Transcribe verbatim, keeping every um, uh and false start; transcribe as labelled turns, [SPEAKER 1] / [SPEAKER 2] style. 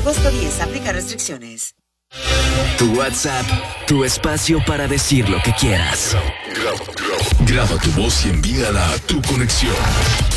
[SPEAKER 1] Costo diez. Aplica restricciones.
[SPEAKER 2] Tu WhatsApp, tu espacio para decir lo que quieras.
[SPEAKER 3] Graba, graba, graba tu voz y envíala a Tu Conexión.